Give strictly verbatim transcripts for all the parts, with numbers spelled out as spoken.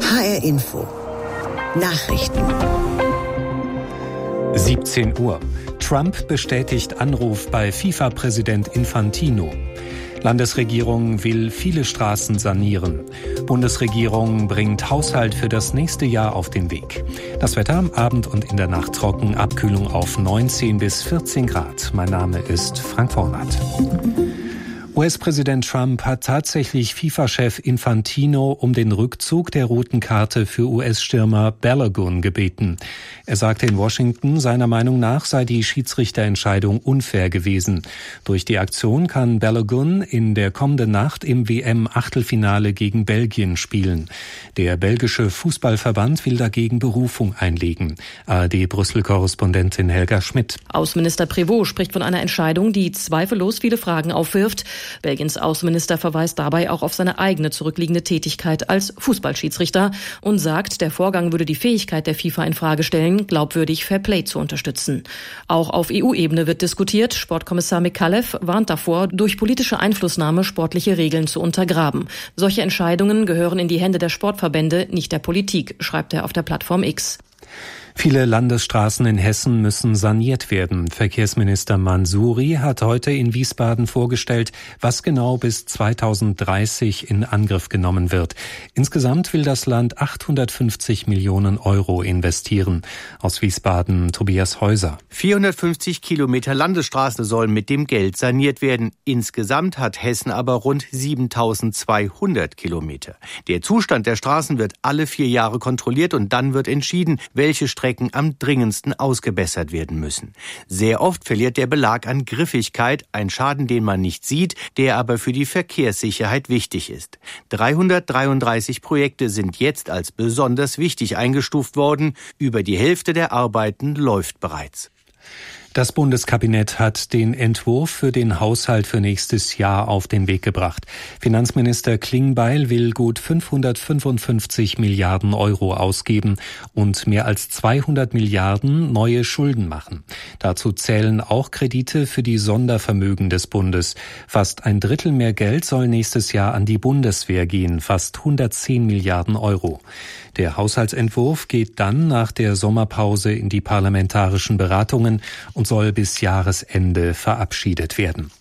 H R Info. Nachrichten. siebzehn Uhr. Trump bestätigt Anruf bei FIFA-Präsident Infantino. Landesregierung will viele Straßen sanieren. Bundesregierung bringt Haushalt für das nächste Jahr auf den Weg. Das Wetter am Abend und in der Nacht trocken, Abkühlung auf neunzehn bis vierzehn Grad. Mein Name ist Frank Vornath. U S-Präsident Trump hat tatsächlich FIFA-Chef Infantino um den Rückzug der roten Karte für U S-Stürmer Balogun gebeten. Er sagte in Washington, seiner Meinung nach sei die Schiedsrichterentscheidung unfair gewesen. Durch die Aktion kann Balogun in der kommenden Nacht im W M-Achtelfinale gegen Belgien spielen. Der belgische Fußballverband will dagegen Berufung einlegen. A R D-Brüssel-Korrespondentin Helga Schmidt. Außenminister Prévost spricht von einer Entscheidung, die zweifellos viele Fragen aufwirft. Belgiens Außenminister verweist dabei auch auf seine eigene zurückliegende Tätigkeit als Fußballschiedsrichter und sagt, der Vorgang würde die Fähigkeit der FIFA in Frage stellen, glaubwürdig Fairplay zu unterstützen. Auch auf E U-Ebene wird diskutiert. Sportkommissar Mikalev warnt davor, durch politische Einflussnahme sportliche Regeln zu untergraben. Solche Entscheidungen gehören in die Hände der Sportverbände, nicht der Politik, schreibt er auf der Plattform X. Viele Landesstraßen in Hessen müssen saniert werden. Verkehrsminister Mansouri hat heute in Wiesbaden vorgestellt, was genau bis zweitausenddreißig in Angriff genommen wird. Insgesamt will das Land achthundertfünfzig Millionen Euro investieren. Aus Wiesbaden Tobias Häuser. vierhundertfünfzig Kilometer Landesstraßen sollen mit dem Geld saniert werden. Insgesamt hat Hessen aber rund siebentausendzweihundert Kilometer. Der Zustand der Straßen wird alle vier Jahre kontrolliert und dann wird entschieden, welche Strecken am dringendsten ausgebessert werden müssen. Sehr oft verliert der Belag an Griffigkeit, ein Schaden, den man nicht sieht, der aber für die Verkehrssicherheit wichtig ist. dreihundertdreiunddreißig Projekte sind jetzt als besonders wichtig eingestuft worden. Über die Hälfte der Arbeiten läuft bereits. Das Bundeskabinett hat den Entwurf für den Haushalt für nächstes Jahr auf den Weg gebracht. Finanzminister Klingbeil will gut fünfhundertfünfundfünfzig Milliarden Euro ausgeben und mehr als zweihundert Milliarden neue Schulden machen. Dazu zählen auch Kredite für die Sondervermögen des Bundes. Fast ein Drittel mehr Geld soll nächstes Jahr an die Bundeswehr gehen, fast hundertzehn Milliarden Euro. Der Haushaltsentwurf geht dann nach der Sommerpause in die parlamentarischen Beratungen und soll bis Jahresende verabschiedet werden.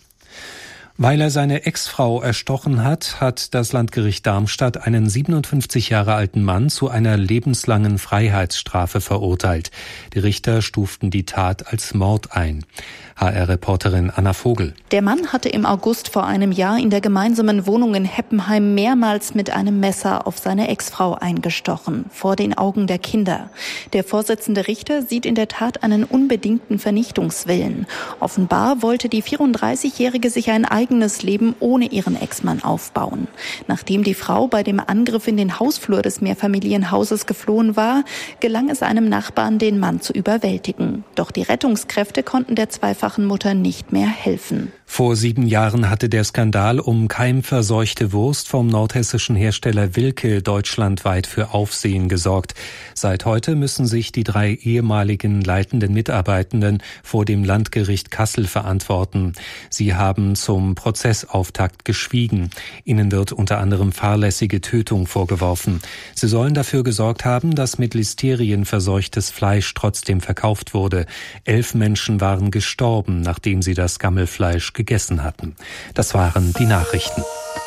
Weil er seine Ex-Frau erstochen hat, hat das Landgericht Darmstadt einen siebenundfünfzig Jahre alten Mann zu einer lebenslangen Freiheitsstrafe verurteilt. Die Richter stuften die Tat als Mord ein. H R-Reporterin Anna Vogel. Der Mann hatte im August vor einem Jahr in der gemeinsamen Wohnung in Heppenheim mehrmals mit einem Messer auf seine Ex-Frau eingestochen, vor den Augen der Kinder. Der Vorsitzende Richter sieht in der Tat einen unbedingten Vernichtungswillen. Offenbar wollte die vierunddreißigjährige sich ein eigenes Leben ohne ihren Ex-Mann aufbauen. Nachdem die Frau bei dem Angriff in den Hausflur des Mehrfamilienhauses geflohen war, gelang es einem Nachbarn, den Mann zu überwältigen. Doch die Rettungskräfte konnten der zweifachen Mutter nicht mehr helfen. Vor sieben Jahren hatte der Skandal um keimverseuchte Wurst vom nordhessischen Hersteller Wilke deutschlandweit für Aufsehen gesorgt. Seit heute müssen sich die drei ehemaligen leitenden Mitarbeitenden vor dem Landgericht Kassel verantworten. Sie haben zum Prozessauftakt geschwiegen. Ihnen wird unter anderem fahrlässige Tötung vorgeworfen. Sie sollen dafür gesorgt haben, dass mit Listerien verseuchtes Fleisch trotzdem verkauft wurde. Elf Menschen waren gestorben, nachdem sie das Gammelfleisch gegessen hatten. Das waren die Nachrichten.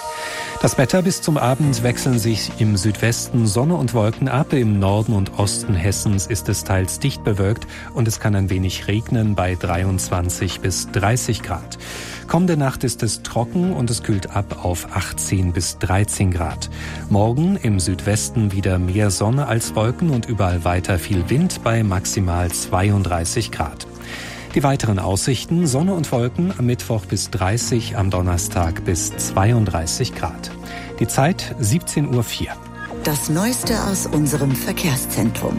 Das Wetter: bis zum Abend wechseln sich im Südwesten Sonne und Wolken ab. Im Norden und Osten Hessens ist es teils dicht bewölkt und es kann ein wenig regnen bei dreiundzwanzig bis dreißig Grad. Kommende Nacht ist es trocken und es kühlt ab auf achtzehn bis dreizehn Grad. Morgen im Südwesten wieder mehr Sonne als Wolken und überall weiter viel Wind bei maximal zweiunddreißig Grad. Die weiteren Aussichten: Sonne und Wolken, am Mittwoch bis dreißig, am Donnerstag bis zweiunddreißig Grad. Die Zeit siebzehn Uhr vier. Das Neueste aus unserem Verkehrszentrum.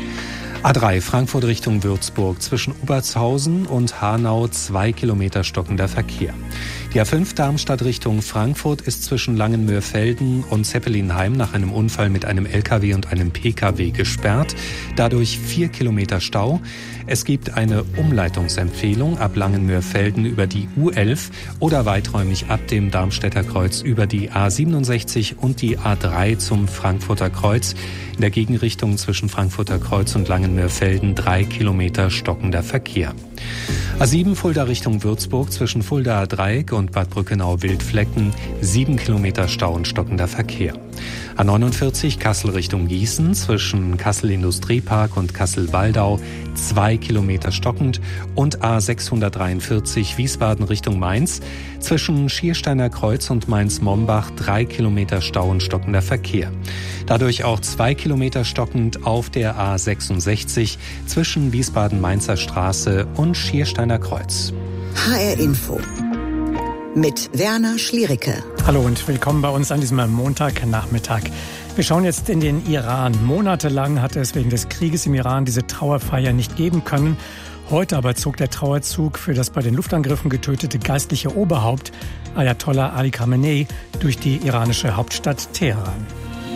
A drei Frankfurt Richtung Würzburg. Zwischen Obertshausen und Hanau zwei Kilometer stockender Verkehr. Die A fünf Darmstadt Richtung Frankfurt ist zwischen Langenmöhr-Velden und Zeppelinheim nach einem Unfall mit einem L K W und einem P K W gesperrt. Dadurch vier Kilometer Stau. Es gibt eine Umleitungsempfehlung ab Langenmöhr-Velden über die U elf oder weiträumig ab dem Darmstädter Kreuz über die A siebenundsechzig und die A drei zum Frankfurter Kreuz. In der Gegenrichtung zwischen Frankfurter Kreuz und Langenmöhr-Velden drei Kilometer stockender Verkehr. A sieben Fulda Richtung Würzburg zwischen Fuldaer Dreieck und Bad Brückenau-Wildflecken sieben Kilometer Stau und stockender Verkehr. A neunundvierzig Kassel Richtung Gießen zwischen Kassel Industriepark und Kassel-Waldau zwei Kilometer stockend und A sechshundertdreiundvierzig Wiesbaden Richtung Mainz zwischen Schiersteiner Kreuz und Mainz-Mombach drei Kilometer Stau und stockender Verkehr. Dadurch auch zwei Kilometer stockend auf der A sechsundsechzig zwischen Wiesbaden-Mainzer Straße und Schiersteiner Kreuz. H R Info mit Werner Schliericke. Hallo und willkommen bei uns an diesem Montagnachmittag. Wir schauen jetzt in den Iran. Monatelang hatte es wegen des Krieges im Iran diese Trauerfeier nicht geben können. Heute aber zog der Trauerzug für das bei den Luftangriffen getötete geistliche Oberhaupt Ayatollah Ali Khamenei durch die iranische Hauptstadt Teheran.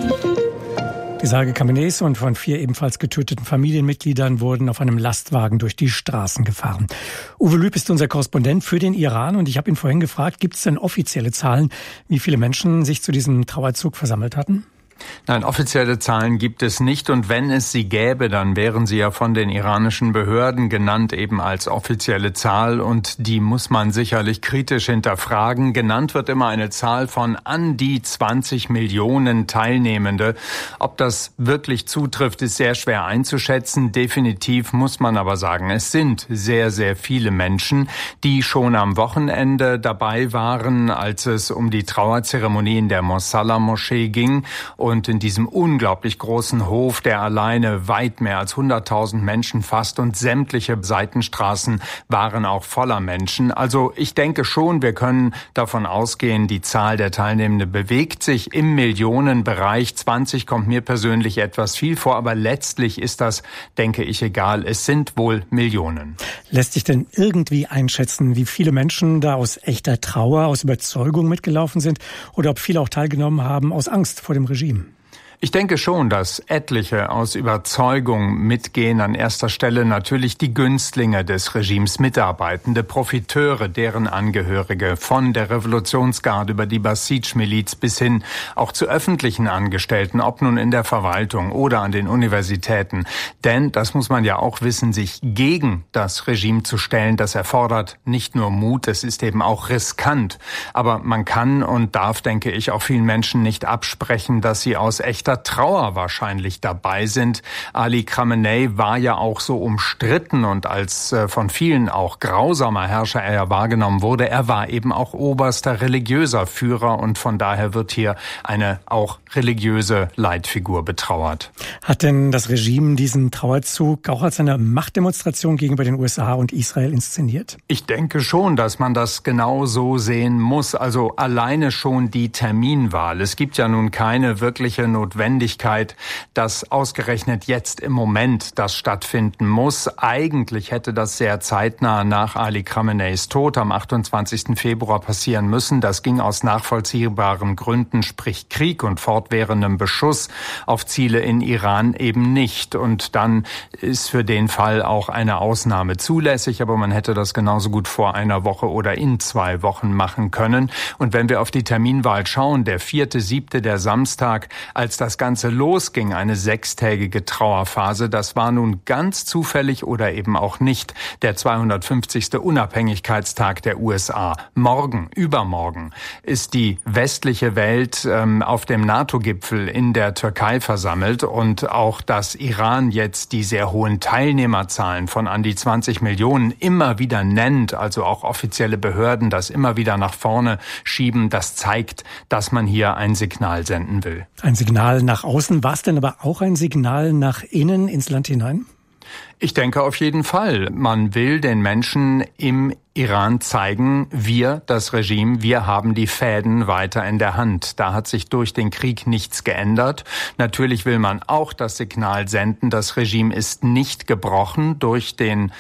Die Särge Khameneis und von vier ebenfalls getöteten Familienmitgliedern wurden auf einem Lastwagen durch die Straßen gefahren. Uwe Lüb ist unser Korrespondent für den Iran und ich habe ihn vorhin gefragt, gibt es denn offizielle Zahlen, wie viele Menschen sich zu diesem Trauerzug versammelt hatten? Nein, offizielle Zahlen gibt es nicht und wenn es sie gäbe, dann wären sie ja von den iranischen Behörden genannt eben als offizielle Zahl und die muss man sicherlich kritisch hinterfragen. Genannt wird immer eine Zahl von an die zwanzig Millionen Teilnehmende. Ob das wirklich zutrifft, ist sehr schwer einzuschätzen. Definitiv muss man aber sagen, es sind sehr, sehr viele Menschen, die schon am Wochenende dabei waren, als es um die Trauerzeremonie in der Mosalla-Moschee ging. Und in diesem unglaublich großen Hof, der alleine weit mehr als hunderttausend Menschen fasst und sämtliche Seitenstraßen waren auch voller Menschen. Also ich denke schon, wir können davon ausgehen, die Zahl der Teilnehmenden bewegt sich im Millionenbereich. zwanzig kommt mir persönlich etwas viel vor, aber letztlich ist das, denke ich, egal. Es sind wohl Millionen. Lässt sich denn irgendwie einschätzen, wie viele Menschen da aus echter Trauer, aus Überzeugung mitgelaufen sind oder ob viele auch teilgenommen haben aus Angst vor dem Regime? Ich denke schon, dass etliche aus Überzeugung mitgehen. An erster Stelle natürlich die Günstlinge des Regimes, Mitarbeitende, Profiteure, deren Angehörige, von der Revolutionsgarde über die Basij-Miliz bis hin auch zu öffentlichen Angestellten, ob nun in der Verwaltung oder an den Universitäten. Denn, das muss man ja auch wissen, sich gegen das Regime zu stellen, das erfordert nicht nur Mut, es ist eben auch riskant. Aber man kann und darf, denke ich, auch vielen Menschen nicht absprechen, dass sie aus echter Trauer wahrscheinlich dabei sind. Ali Khamenei war ja auch so umstritten und als äh, von vielen auch grausamer Herrscher er wahrgenommen wurde, er war eben auch oberster religiöser Führer und von daher wird hier eine auch religiöse Leitfigur betrauert. Hat denn das Regime diesen Trauerzug auch als eine Machtdemonstration gegenüber den U S A und Israel inszeniert? Ich denke schon, dass man das genau so sehen muss. Also alleine schon die Terminwahl. Es gibt ja nun keine wirkliche Notwendigkeit, Notwendigkeit, dass ausgerechnet jetzt im Moment das stattfinden muss. Eigentlich hätte das sehr zeitnah nach Ali Khameneis Tod am achtundzwanzigsten Februar passieren müssen. Das ging aus nachvollziehbaren Gründen, sprich Krieg und fortwährendem Beschuss auf Ziele in Iran eben nicht. Und dann ist für den Fall auch eine Ausnahme zulässig, aber man hätte das genauso gut vor einer Woche oder in zwei Wochen machen können. Und wenn wir auf die Terminwahl schauen, der vierte, siebte, der Samstag, als das Ganze losging, eine sechstägige Trauerphase, das war nun ganz zufällig oder eben auch nicht der zweihundertfünfzigste Unabhängigkeitstag der U S A. Morgen, übermorgen, ist die westliche Welt ähm, auf dem NATO-Gipfel in der Türkei versammelt und auch, dass Iran jetzt die sehr hohen Teilnehmerzahlen von an die zwanzig Millionen immer wieder nennt, also auch offizielle Behörden das immer wieder nach vorne schieben, das zeigt, dass man hier ein Signal senden will. Ein Signal nach außen, war es denn aber auch ein Signal nach innen ins Land hinein? Ich denke auf jeden Fall. Man will den Menschen im Iran zeigen, wir, das Regime, wir haben die Fäden weiter in der Hand. Da hat sich durch den Krieg nichts geändert. Natürlich will man auch das Signal senden, das Regime ist nicht gebrochen durch den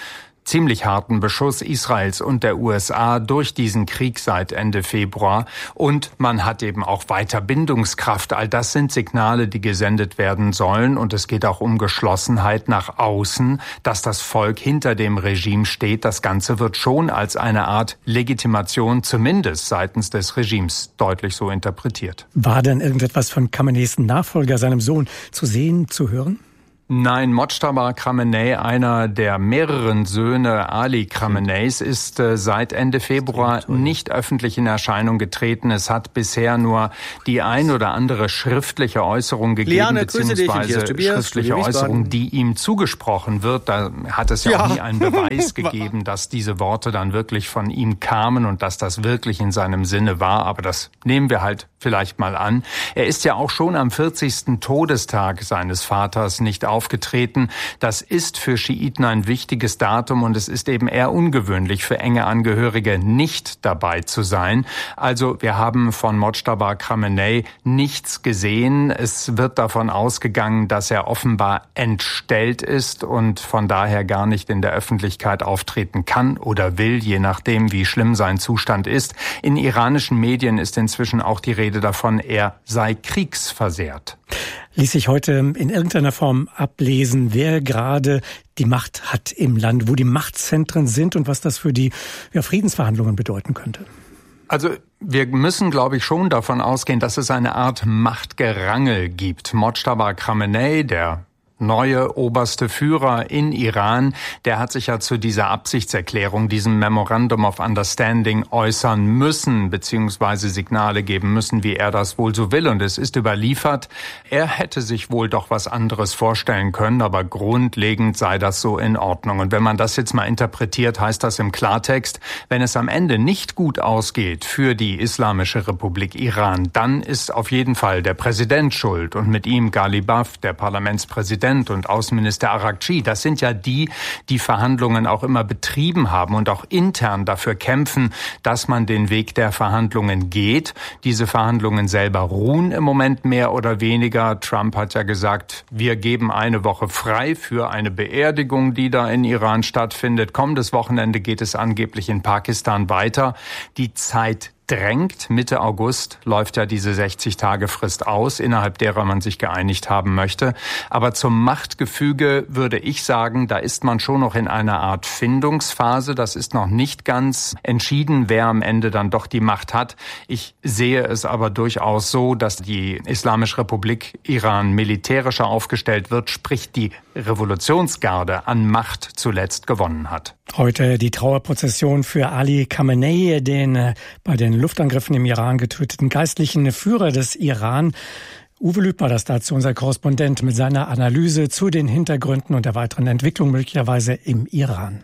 ziemlich harten Beschuss Israels und der U S A durch diesen Krieg seit Ende Februar. Und man hat eben auch weiter Bindungskraft. All das sind Signale, die gesendet werden sollen. Und es geht auch um Geschlossenheit nach außen, dass das Volk hinter dem Regime steht. Das Ganze wird schon als eine Art Legitimation zumindest seitens des Regimes deutlich so interpretiert. War denn irgendetwas von Khameneis Nachfolger, seinem Sohn, zu sehen, zu hören? Nein, Mojtaba Khamenei, einer der mehreren Söhne Ali Khameneis, ist äh, seit Ende Februar nicht öffentlich in Erscheinung getreten. Es hat bisher nur die ein oder andere schriftliche Äußerung gegeben, Liane, beziehungsweise schriftliche Äußerung, die ihm zugesprochen wird. Da hat es ja, ja. auch nie einen Beweis gegeben, dass diese Worte dann wirklich von ihm kamen und dass das wirklich in seinem Sinne war. Aber das nehmen wir halt vielleicht mal an. Er ist ja auch schon am vierzigsten Todestag seines Vaters nicht aufgetreten. Das ist für Schiiten ein wichtiges Datum und es ist eben eher ungewöhnlich für enge Angehörige nicht dabei zu sein. Also wir haben von Mojtaba Khamenei nichts gesehen. Es wird davon ausgegangen, dass er offenbar entstellt ist und von daher gar nicht in der Öffentlichkeit auftreten kann oder will, je nachdem, wie schlimm sein Zustand ist. In iranischen Medien ist inzwischen auch die Rede davon, er sei kriegsversehrt. Ließ sich heute in irgendeiner Form ablesen, wer gerade die Macht hat im Land, wo die Machtzentren sind und was das für die ja, Friedensverhandlungen bedeuten könnte? Also wir müssen, glaube ich, schon davon ausgehen, dass es eine Art Machtgerangel gibt. Mojtaba Khamenei, der neue oberste Führer in Iran, der hat sich ja zu dieser Absichtserklärung, diesem Memorandum of Understanding äußern müssen, beziehungsweise Signale geben müssen, wie er das wohl so will. Und es ist überliefert, er hätte sich wohl doch was anderes vorstellen können, aber grundlegend sei das so in Ordnung. Und wenn man das jetzt mal interpretiert, heißt das im Klartext, wenn es am Ende nicht gut ausgeht für die Islamische Republik Iran, dann ist auf jeden Fall der Präsident schuld und mit ihm Ghalibaf, der Parlamentspräsident, und Außenminister Araghchi, das sind ja die, die Verhandlungen auch immer betrieben haben und auch intern dafür kämpfen, dass man den Weg der Verhandlungen geht. Diese Verhandlungen selber ruhen im Moment mehr oder weniger. Trump hat ja gesagt, wir geben eine Woche frei für eine Beerdigung, die da in Iran stattfindet. Kommendes Wochenende geht es angeblich in Pakistan weiter. Die Zeit drängt. Mitte August läuft ja diese sechzig-Tage-Frist aus, innerhalb derer man sich geeinigt haben möchte. Aber zum Machtgefüge würde ich sagen, da ist man schon noch in einer Art Findungsphase. Das ist noch nicht ganz entschieden, wer am Ende dann doch die Macht hat. Ich sehe es aber durchaus so, dass die Islamische Republik Iran militärischer aufgestellt wird, sprich die Revolutionsgarde an Macht zuletzt gewonnen hat. Heute die Trauerprozession für Ali Khamenei, den äh, bei den Luftangriffen im Iran getöteten geistlichen Führer des Iran. Uwe Lüb war das dazu, unser Korrespondent, mit seiner Analyse zu den Hintergründen und der weiteren Entwicklung möglicherweise im Iran.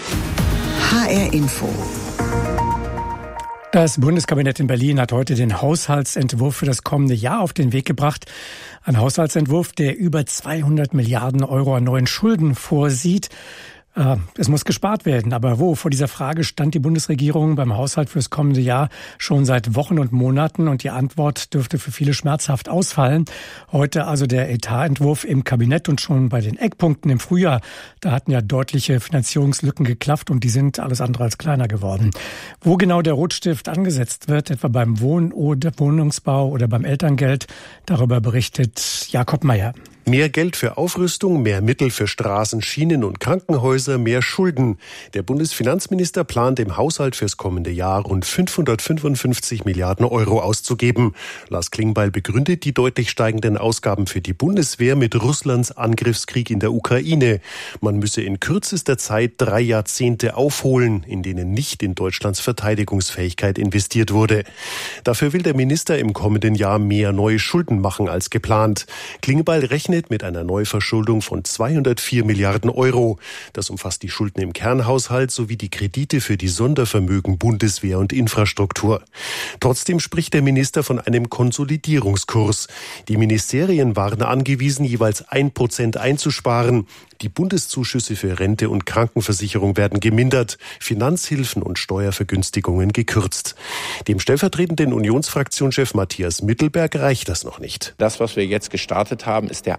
H R Info. Das Bundeskabinett in Berlin hat heute den Haushaltsentwurf für das kommende Jahr auf den Weg gebracht. Ein Haushaltsentwurf, der über zweihundert Milliarden Euro an neuen Schulden vorsieht. Es muss gespart werden, aber wo? Vor dieser Frage stand die Bundesregierung beim Haushalt fürs kommende Jahr schon seit Wochen und Monaten und die Antwort dürfte für viele schmerzhaft ausfallen. Heute also der Etatentwurf im Kabinett und schon bei den Eckpunkten im Frühjahr, da hatten ja deutliche Finanzierungslücken geklafft und die sind alles andere als kleiner geworden. Wo genau der Rotstift angesetzt wird, etwa beim Wohn- oder Wohnungsbau oder beim Elterngeld, darüber berichtet Jakob Mayer. Mehr Geld für Aufrüstung, mehr Mittel für Straßen, Schienen und Krankenhäuser, mehr Schulden. Der Bundesfinanzminister plant im Haushalt fürs kommende Jahr rund fünfhundertfünfundfünfzig Milliarden Euro auszugeben. Lars Klingbeil begründet die deutlich steigenden Ausgaben für die Bundeswehr mit Russlands Angriffskrieg in der Ukraine. Man müsse in kürzester Zeit drei Jahrzehnte aufholen, in denen nicht in Deutschlands Verteidigungsfähigkeit investiert wurde. Dafür will der Minister im kommenden Jahr mehr neue Schulden machen als geplant. Klingbeil rechnet mit einer Neuverschuldung von zweihundertvier Milliarden Euro. Das umfasst die Schulden im Kernhaushalt sowie die Kredite für die Sondervermögen Bundeswehr und Infrastruktur. Trotzdem spricht der Minister von einem Konsolidierungskurs. Die Ministerien waren angewiesen, jeweils ein Prozent einzusparen. Die Bundeszuschüsse für Rente und Krankenversicherung werden gemindert, Finanzhilfen und Steuervergünstigungen gekürzt. Dem stellvertretenden Unionsfraktionschef Matthias Mittelberg reicht das noch nicht. Das, was wir jetzt gestartet haben, ist der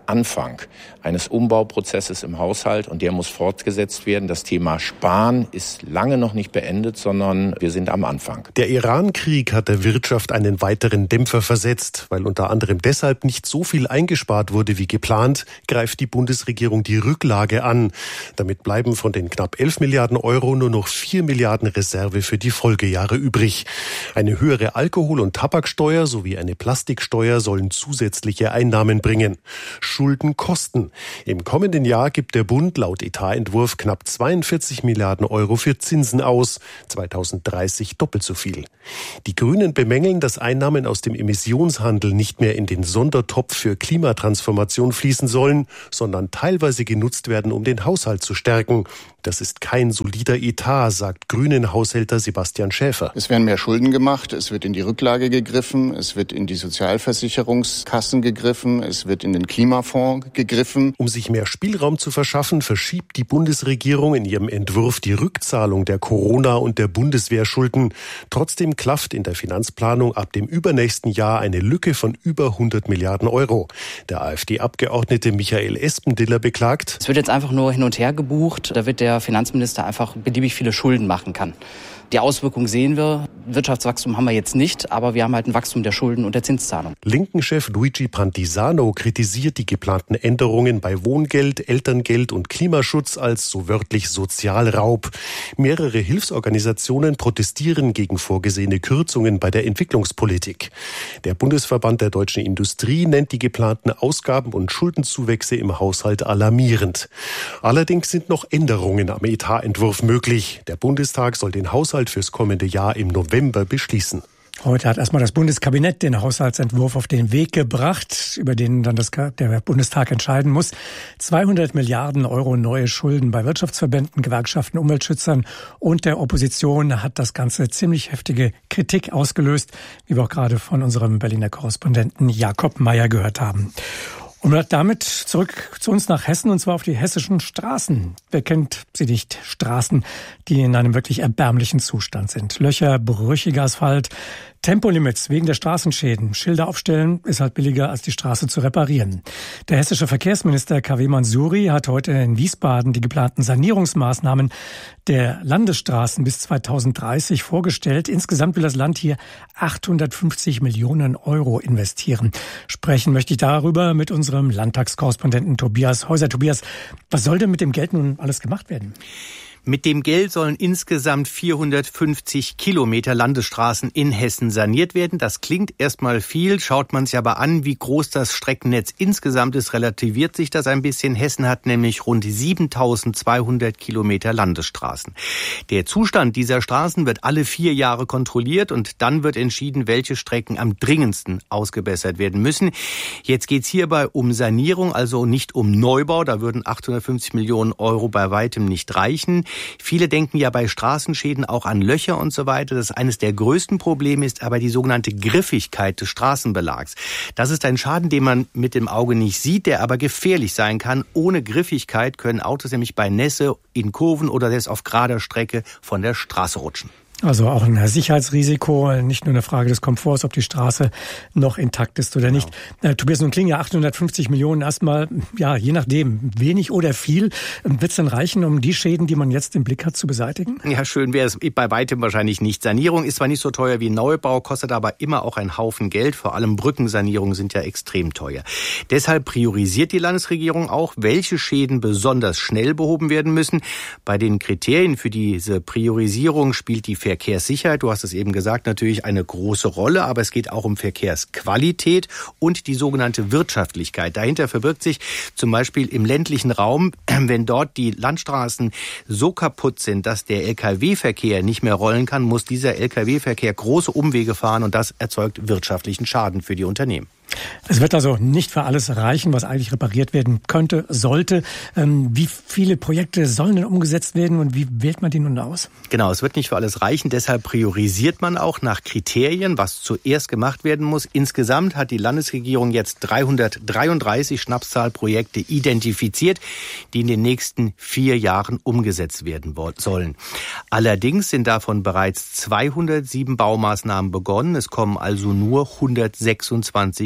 Anfang eines Umbauprozesses im Haushalt und der muss fortgesetzt werden. Das Thema Sparen ist lange noch nicht beendet, sondern wir sind am Anfang. Der Iran-Krieg hat der Wirtschaft einen weiteren Dämpfer versetzt. Weil unter anderem deshalb nicht so viel eingespart wurde wie geplant, greift die Bundesregierung die Rücklage an. Damit bleiben von den knapp elf Milliarden Euro nur noch vier Milliarden Reserve für die Folgejahre übrig. Eine höhere Alkohol- und Tabaksteuer sowie eine Plastiksteuer sollen zusätzliche Einnahmen bringen. Schulden kosten. Im kommenden Jahr gibt der Bund laut Etatentwurf knapp zweiundvierzig Milliarden Euro für Zinsen aus. zweitausenddreißig doppelt so viel. Die Grünen bemängeln, dass Einnahmen aus dem Emissionshandel nicht mehr in den Sondertopf für Klimatransformation fließen sollen, sondern teilweise genutzt werden, um den Haushalt zu stärken. Das ist kein solider Etat, sagt Grünen-Haushälter Sebastian Schäfer. Es werden mehr Schulden gemacht, es wird in die Rücklage gegriffen, es wird in die Sozialversicherungskassen gegriffen, es wird in den Klimafonds gegriffen. Um sich mehr Spielraum zu verschaffen, verschiebt die Bundesregierung in ihrem Entwurf die Rückzahlung der Corona- und der Bundeswehrschulden. Trotzdem klafft in der Finanzplanung ab dem übernächsten Jahr eine Lücke von über hundert Milliarden Euro. Der AfD-Abgeordnete Michael Espendiller beklagt: Es wird jetzt einfach nur hin und her gebucht, da wird der Finanzminister einfach beliebig viele Schulden machen kann. Die Auswirkungen sehen wir. Wirtschaftswachstum haben wir jetzt nicht, aber wir haben halt ein Wachstum der Schulden und der Zinszahlung. Linken-Chef Luigi Pantisano kritisiert die geplanten Änderungen bei Wohngeld, Elterngeld und Klimaschutz als so wörtlich Sozialraub. Mehrere Hilfsorganisationen protestieren gegen vorgesehene Kürzungen bei der Entwicklungspolitik. Der Bundesverband der deutschen Industrie nennt die geplanten Ausgaben- und Schuldenzuwächse im Haushalt alarmierend. Allerdings sind noch Änderungen am Etatentwurf möglich. Der Bundestag soll den Haushalt fürs kommende Jahr im November beschließen. Heute hat erstmal das Bundeskabinett den Haushaltsentwurf auf den Weg gebracht, über den dann das, der Bundestag entscheiden muss. zweihundert Milliarden Euro neue Schulden bei Wirtschaftsverbänden, Gewerkschaften, Umweltschützern und der Opposition hat das Ganze ziemlich heftige Kritik ausgelöst, wie wir auch gerade von unserem Berliner Korrespondenten Jakob Mayer gehört haben. Und damit zurück zu uns nach Hessen, und zwar auf die hessischen Straßen. Wer kennt sie nicht? Straßen, die in einem wirklich erbärmlichen Zustand sind. Löcher, brüchiger Asphalt, Tempolimits wegen der Straßenschäden. Schilder aufstellen ist halt billiger, als die Straße zu reparieren. Der hessische Verkehrsminister K W Mansouri hat heute in Wiesbaden die geplanten Sanierungsmaßnahmen der Landesstraßen bis zweitausenddreißig vorgestellt. Insgesamt will das Land hier achthundertfünfzig Millionen Euro investieren. Sprechen möchte ich darüber mit unserem Landtagskorrespondenten Tobias Häuser. Tobias, was soll denn mit dem Geld nun alles gemacht werden? Mit dem Geld sollen insgesamt vierhundertfünfzig Kilometer Landesstraßen in Hessen saniert werden. Das klingt erstmal viel, schaut man sich aber an, wie groß das Streckennetz insgesamt ist, relativiert sich das ein bisschen. Hessen hat nämlich rund siebentausendzweihundert Kilometer Landesstraßen. Der Zustand dieser Straßen wird alle vier Jahre kontrolliert und dann wird entschieden, welche Strecken am dringendsten ausgebessert werden müssen. Jetzt geht es hierbei um Sanierung, also nicht um Neubau. Da würden achthundertfünfzig Millionen Euro bei weitem nicht reichen. Viele denken ja bei Straßenschäden auch an Löcher und so weiter. Das eines der größten Probleme ist aber die sogenannte Griffigkeit des Straßenbelags. Das ist ein Schaden, den man mit dem Auge nicht sieht, der aber gefährlich sein kann. Ohne Griffigkeit können Autos nämlich bei Nässe, in Kurven oder selbst auf gerader Strecke von der Straße rutschen. Also auch ein Sicherheitsrisiko, nicht nur eine Frage des Komforts, ob die Straße noch intakt ist oder nicht. Genau. Äh, Tobias, nun klingen ja achthundertfünfzig Millionen erstmal, ja, je nachdem, wenig oder viel. Wird es denn reichen, um die Schäden, die man jetzt im Blick hat, zu beseitigen? Ja, schön wäre es bei weitem wahrscheinlich nicht. Sanierung ist zwar nicht so teuer wie Neubau, kostet aber immer auch einen Haufen Geld. Vor allem Brückensanierungen sind ja extrem teuer. Deshalb priorisiert die Landesregierung auch, welche Schäden besonders schnell behoben werden müssen. Bei den Kriterien für diese Priorisierung spielt die Verkehrssicherheit, du hast es eben gesagt, natürlich eine große Rolle, aber es geht auch um Verkehrsqualität und die sogenannte Wirtschaftlichkeit. Dahinter verbirgt sich zum Beispiel im ländlichen Raum, wenn dort die Landstraßen so kaputt sind, dass der L K W-Verkehr nicht mehr rollen kann, muss dieser L K W-Verkehr große Umwege fahren und das erzeugt wirtschaftlichen Schaden für die Unternehmen. Es wird also nicht für alles reichen, was eigentlich repariert werden könnte, sollte. Ähm, wie viele Projekte sollen denn umgesetzt werden und wie wählt man die nun aus? Genau, es wird nicht für alles reichen. Deshalb priorisiert man auch nach Kriterien, was zuerst gemacht werden muss. Insgesamt hat die Landesregierung jetzt dreihundertdreiunddreißig Schnapszahlprojekte identifiziert, die in den nächsten vier Jahren umgesetzt werden sollen. Allerdings sind davon bereits zweihundertsieben Baumaßnahmen begonnen. Es kommen also nur hundertsechsundzwanzig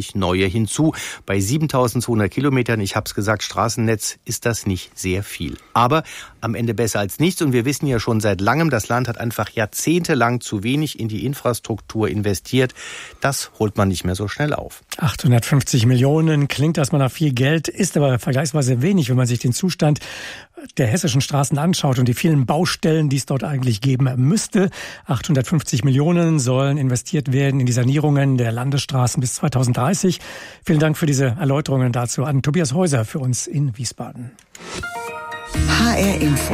natürlich neue hinzu. Bei siebentausendzweihundert Kilometern, ich habe es gesagt, Straßennetz ist das nicht sehr viel. Aber am Ende besser als nichts. Und wir wissen ja schon seit langem, das Land hat einfach jahrzehntelang zu wenig in die Infrastruktur investiert. Das holt man nicht mehr so schnell auf. achthundertfünfzig Millionen klingt erstmal nach viel Geld, ist aber vergleichsweise wenig, wenn man sich den Zustand der hessischen Straßen anschaut und die vielen Baustellen, die es dort eigentlich geben müsste. achthundertfünfzig Millionen sollen investiert werden in die Sanierungen der Landesstraßen bis zweitausenddreißig. Vielen Dank für diese Erläuterungen dazu an Tobias Häuser für uns in Wiesbaden. H R Info.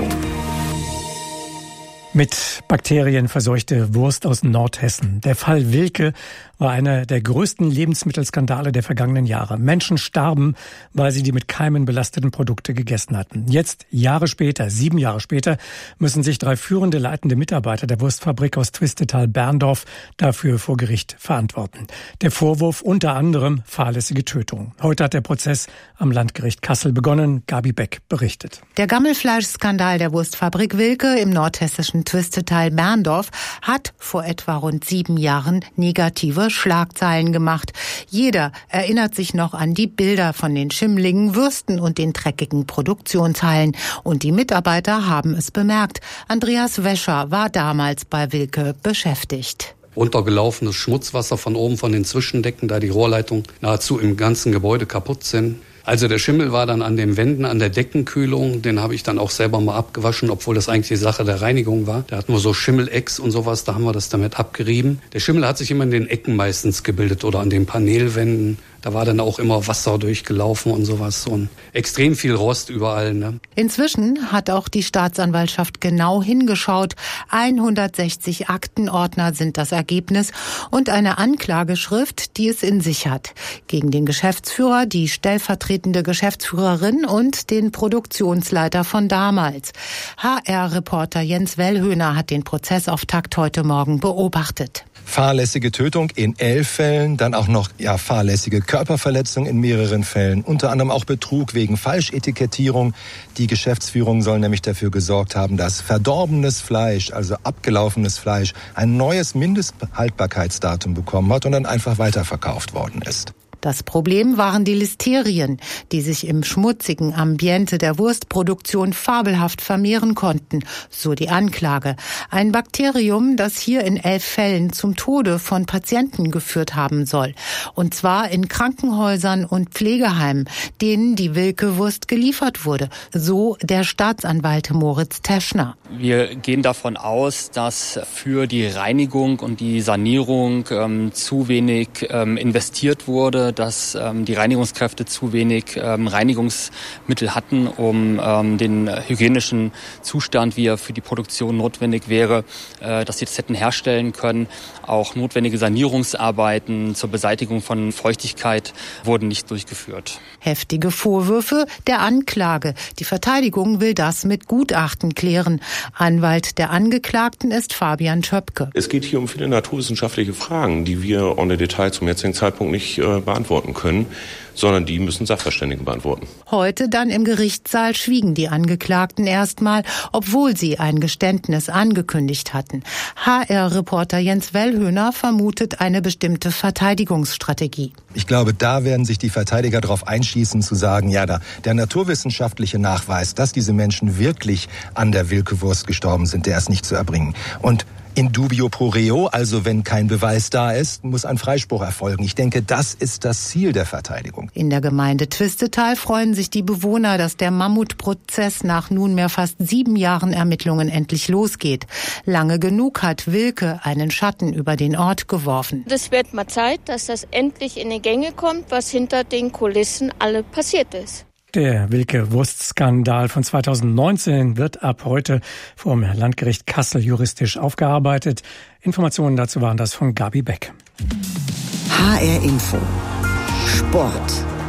Mit Bakterien verseuchte Wurst aus Nordhessen. Der Fall Wilke war einer der größten Lebensmittelskandale der vergangenen Jahre. Menschen starben, weil sie die mit Keimen belasteten Produkte gegessen hatten. Jetzt, Jahre später, sieben Jahre später, müssen sich drei führende leitende Mitarbeiter der Wurstfabrik aus Twistetal-Berndorf dafür vor Gericht verantworten. Der Vorwurf unter anderem fahrlässige Tötung. Heute hat der Prozess am Landgericht Kassel begonnen. Gabi Beck berichtet. Der Gammelfleischskandal der Wurstfabrik Wilke im nordhessischen Twistetal-Berndorf hat vor etwa rund sieben Jahren negative Schlagzeilen gemacht. Jeder erinnert sich noch an die Bilder von den schimmligen Würsten und den dreckigen Produktionshallen. Und die Mitarbeiter haben es bemerkt. Andreas Wäscher war damals bei Wilke beschäftigt. Runtergelaufenes Schmutzwasser von oben von den Zwischendecken, da die Rohrleitungen nahezu im ganzen Gebäude kaputt sind. Also der Schimmel war dann an den Wänden, an der Deckenkühlung. Den habe ich dann auch selber mal abgewaschen, obwohl das eigentlich die Sache der Reinigung war. Da hatten wir so Schimmelecks und sowas, da haben wir das damit abgerieben. Der Schimmel hat sich immer in den Ecken meistens gebildet oder an den Panelwänden. Da war dann auch immer Wasser durchgelaufen und sowas und extrem viel Rost überall. Ne? Inzwischen hat auch die Staatsanwaltschaft genau hingeschaut. hundertsechzig Aktenordner sind das Ergebnis und eine Anklageschrift, die es in sich hat. Gegen den Geschäftsführer, die stellvertretende Geschäftsführerin und den Produktionsleiter von damals. H R-Reporter Jens Wellhöhner hat den Prozessauftakt heute Morgen beobachtet. Fahrlässige Tötung in elf Fällen, dann auch noch ja fahrlässige Körperverletzung in mehreren Fällen, unter anderem auch Betrug wegen Falschetikettierung. Die Geschäftsführung soll nämlich dafür gesorgt haben, dass verdorbenes Fleisch, also abgelaufenes Fleisch, ein neues Mindesthaltbarkeitsdatum bekommen hat und dann einfach weiterverkauft worden ist. Das Problem waren die Listerien, die sich im schmutzigen Ambiente der Wurstproduktion fabelhaft vermehren konnten, so die Anklage. Ein Bakterium, das hier in elf Fällen zum Tode von Patienten geführt haben soll. Und zwar in Krankenhäusern und Pflegeheimen, denen die Wilke-Wurst geliefert wurde. So der Staatsanwalt Moritz Teschner. Wir gehen davon aus, dass für die Reinigung und die Sanierung ähm, zu wenig ähm, investiert wurde, dass ähm, die Reinigungskräfte zu wenig ähm, Reinigungsmittel hatten, um ähm, den hygienischen Zustand, wie er für die Produktion notwendig wäre, äh, dass sie das hätten herstellen können. Auch notwendige Sanierungsarbeiten zur Beseitigung von Feuchtigkeit wurden nicht durchgeführt. Heftige Vorwürfe der Anklage. Die Verteidigung will das mit Gutachten klären. Anwalt der Angeklagten ist Fabian Schöpke. Es geht hier um viele naturwissenschaftliche Fragen, die wir en Detail zum jetzigen Zeitpunkt nicht äh, beantworten können, sondern die müssen Sachverständige beantworten. Heute dann im Gerichtssaal schwiegen die Angeklagten erstmal, obwohl sie ein Geständnis angekündigt hatten. H R-Reporter Jens Wellhöhner vermutet eine bestimmte Verteidigungsstrategie. Ich glaube, da werden sich die Verteidiger darauf einschießen, zu sagen, ja, da, der naturwissenschaftliche Nachweis, dass diese Menschen wirklich an der Wilke-Wurst gestorben sind, der ist nicht zu erbringen. Und in dubio pro reo, also wenn kein Beweis da ist, muss ein Freispruch erfolgen. Ich denke, das ist das Ziel der Verteidigung. In der Gemeinde Twistetal freuen sich die Bewohner, dass der Mammutprozess nach nunmehr fast sieben Jahren Ermittlungen endlich losgeht. Lange genug hat Wilke einen Schatten über den Ort geworfen. Es wird mal Zeit, dass das endlich in die Gänge kommt, was hinter den Kulissen alle passiert ist. Der Wilke-Wurst-Skandal von zweitausendneunzehn wird ab heute vom Landgericht Kassel juristisch aufgearbeitet. Informationen dazu waren das von Gabi Beck. H R Info. Sport.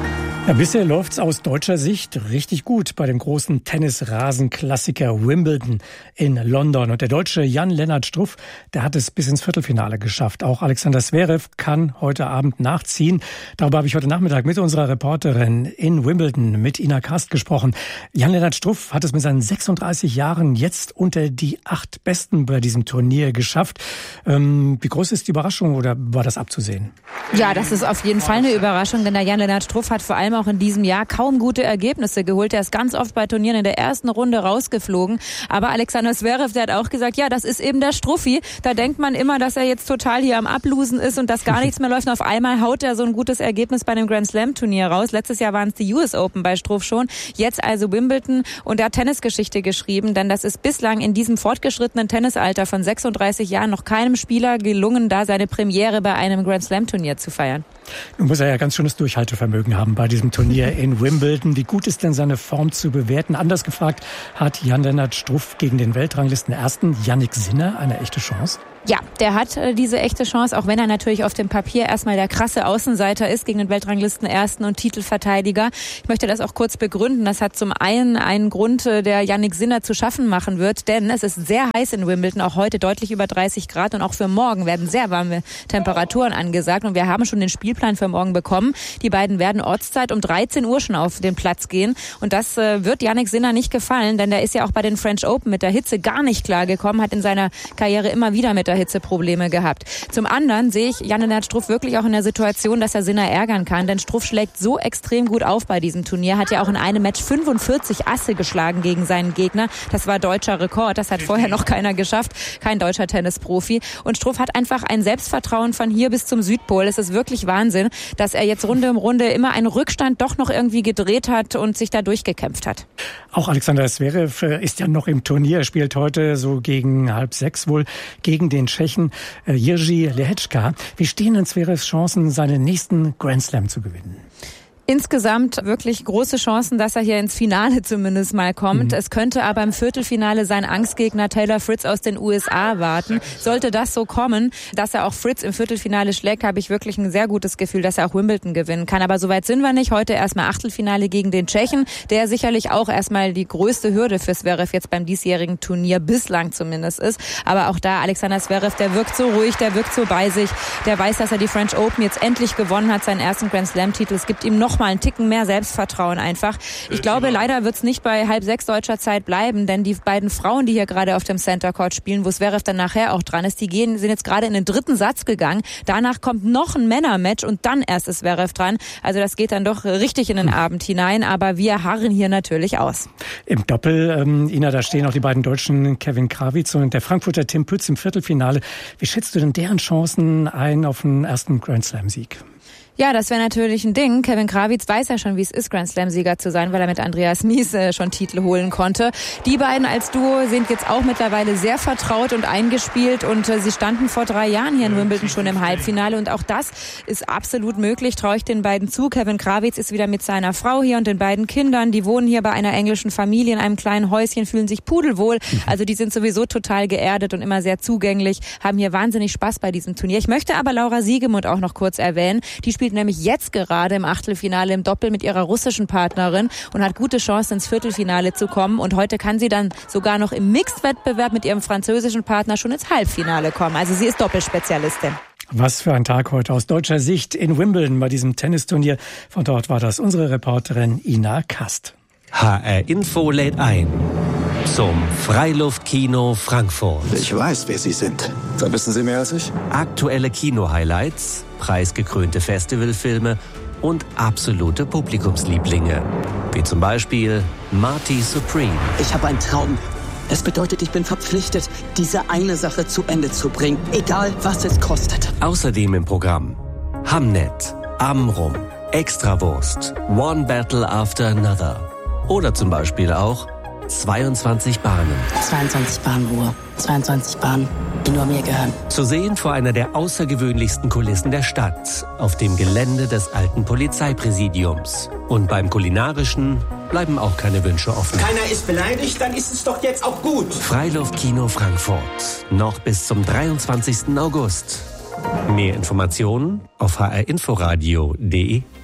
Ja, bisher läuft's aus deutscher Sicht richtig gut bei dem großen Tennisrasenklassiker Wimbledon in London. Und der Deutsche Jan-Lennart Struff, der hat es bis ins Viertelfinale geschafft. Auch Alexander Zverev kann heute Abend nachziehen. Darüber habe ich heute Nachmittag mit unserer Reporterin in Wimbledon, mit Ina Kast, gesprochen. Jan-Lennart Struff hat es mit seinen sechsunddreißig Jahren jetzt unter die acht Besten bei diesem Turnier geschafft. Ähm, wie groß ist die Überraschung oder war das abzusehen? Ja, das ist auf jeden Fall eine Überraschung, denn der Jan-Lennart Struff hat vor allem auch in diesem Jahr kaum gute Ergebnisse geholt. Er ist ganz oft bei Turnieren in der ersten Runde rausgeflogen. Aber Alexander Zverev, der hat auch gesagt, ja, das ist eben der Struffi. Da denkt man immer, dass er jetzt total hier am Ablosen ist und dass gar nichts mehr läuft. Und auf einmal haut er so ein gutes Ergebnis bei einem Grand Slam Turnier raus. Letztes Jahr waren es die U S Open bei Struff schon. Jetzt also Wimbledon. Und er hat Tennisgeschichte geschrieben, denn das ist bislang in diesem fortgeschrittenen Tennisalter von sechsunddreißig Jahren noch keinem Spieler gelungen, da seine Premiere bei einem Grand Slam Turnier zu feiern. Nun muss er ja ganz schönes Durchhaltevermögen haben bei diesem Turnier in Wimbledon. Wie gut ist denn seine Form zu bewerten? Anders gefragt, hat Jan-Lennart Struff gegen den Weltranglistenersten Jannik Sinner eine echte Chance? Ja, der hat äh, diese echte Chance, auch wenn er natürlich auf dem Papier erstmal der krasse Außenseiter ist gegen den Weltranglistenersten und Titelverteidiger. Ich möchte das auch kurz begründen. Das hat zum einen einen Grund, äh, der Jannik Sinner zu schaffen machen wird, denn es ist sehr heiß in Wimbledon, auch heute deutlich über dreißig Grad und auch für morgen werden sehr warme Temperaturen angesagt und wir haben schon den Spielplan für morgen bekommen. Die beiden werden Ortszeit um dreizehn Uhr schon auf den Platz gehen und das äh, wird Jannik Sinner nicht gefallen, denn der ist ja auch bei den French Open mit der Hitze gar nicht klargekommen, hat in seiner Karriere immer wieder mit der Hitzeprobleme gehabt. Zum anderen sehe ich Jan-Lennart Struff wirklich auch in der Situation, dass er Sinner ärgern kann, denn Struff schlägt so extrem gut auf bei diesem Turnier, hat ja auch in einem Match fünfundvierzig Asse geschlagen gegen seinen Gegner. Das war deutscher Rekord, das hat vorher noch keiner geschafft, kein deutscher Tennisprofi. Und Struff hat einfach ein Selbstvertrauen von hier bis zum Südpol. Es ist wirklich Wahnsinn, dass er jetzt Runde um Runde immer einen Rückstand doch noch irgendwie gedreht hat und sich da durchgekämpft hat. Auch Alexander Zverev ist ja noch im Turnier. Er spielt heute so gegen halb sechs wohl gegen den Tschechen äh, Jiří Lehečka. Wie stehen denn Zverevs Chancen, seinen nächsten Grand Slam zu gewinnen? Insgesamt wirklich große Chancen, dass er hier ins Finale zumindest mal kommt. Mhm. Es könnte aber im Viertelfinale sein Angstgegner Taylor Fritz aus den U S A warten. Sollte das so kommen, dass er auch Fritz im Viertelfinale schlägt, habe ich wirklich ein sehr gutes Gefühl, dass er auch Wimbledon gewinnen kann. Aber soweit sind wir nicht. Heute erstmal Achtelfinale gegen den Tschechen, der sicherlich auch erstmal die größte Hürde für Zverev jetzt beim diesjährigen Turnier bislang zumindest ist. Aber auch da Alexander Zverev, der wirkt so ruhig, der wirkt so bei sich. Der weiß, dass er die French Open jetzt endlich gewonnen hat, seinen ersten Grand Slam Titel. Es gibt ihm noch mal einen Ticken mehr Selbstvertrauen einfach. Ich glaube, leider wird es nicht bei halb sechs deutscher Zeit bleiben, denn die beiden Frauen, die hier gerade auf dem Center Court spielen, wo Zverev dann nachher auch dran ist, die gehen, sind jetzt gerade in den dritten Satz gegangen. Danach kommt noch ein Männermatch und dann erst ist Zverev dran. Also das geht dann doch richtig in den Abend hinein, aber wir harren hier natürlich aus. Im Doppel, ähm, Ina, da stehen auch die beiden Deutschen Kevin Krawitz und der Frankfurter Tim Pütz im Viertelfinale. Wie schätzt du denn deren Chancen ein auf den ersten Grand Slam Sieg? Ja, das wäre natürlich ein Ding. Kevin Krawitz weiß ja schon, wie es ist, Grand Slam-Sieger zu sein, weil er mit Andreas Mies äh, schon Titel holen konnte. Die beiden als Duo sind jetzt auch mittlerweile sehr vertraut und eingespielt und äh, sie standen vor drei Jahren hier in Wimbledon schon im Halbfinale und auch das ist absolut möglich, traue ich den beiden zu. Kevin Krawitz ist wieder mit seiner Frau hier und den beiden Kindern. Die wohnen hier bei einer englischen Familie in einem kleinen Häuschen, fühlen sich pudelwohl. Also die sind sowieso total geerdet und immer sehr zugänglich, haben hier wahnsinnig Spaß bei diesem Turnier. Ich möchte aber Laura Siegemund auch noch kurz erwähnen. Die spielt nämlich jetzt gerade im Achtelfinale im Doppel mit ihrer russischen Partnerin und hat gute Chancen ins Viertelfinale zu kommen. Und heute kann sie dann sogar noch im Mixed-Wettbewerb mit ihrem französischen Partner schon ins Halbfinale kommen. Also sie ist Doppelspezialistin. Was für ein Tag heute aus deutscher Sicht in Wimbledon bei diesem Tennisturnier. Von dort war das unsere Reporterin Ina Kast. H R Info lädt ein zum Freiluftkino Frankfurt. Ich weiß, wer Sie sind. Da wissen Sie mehr als ich. Aktuelle Kino-Highlights, preisgekrönte Festivalfilme und absolute Publikumslieblinge. Wie zum Beispiel Marty Supreme. Ich habe einen Traum. Es bedeutet, ich bin verpflichtet, diese eine Sache zu Ende zu bringen, egal was es kostet. Außerdem im Programm Hamnet, Amrum, Extrawurst, One Battle After Another. Oder zum Beispiel auch zweiundzwanzig Bahnen. zweiundzwanzig Bahnen, Ruhe. zweiundzwanzig Bahnen, die nur mir gehören. Zu sehen vor einer der außergewöhnlichsten Kulissen der Stadt, auf dem Gelände des alten Polizeipräsidiums. Und beim Kulinarischen bleiben auch keine Wünsche offen. Keiner ist beleidigt, dann ist es doch jetzt auch gut. Freiluftkino Frankfurt. Noch bis zum dreiundzwanzigsten August. Mehr Informationen auf h r inforadio punkt d e.